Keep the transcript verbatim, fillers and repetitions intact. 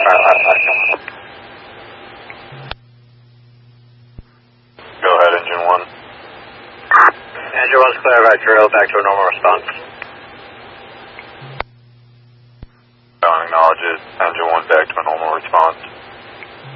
Go ahead, engine one. Engine one's clear right drill, back to a normal response. Don't acknowledge it. Engine one back to a normal response.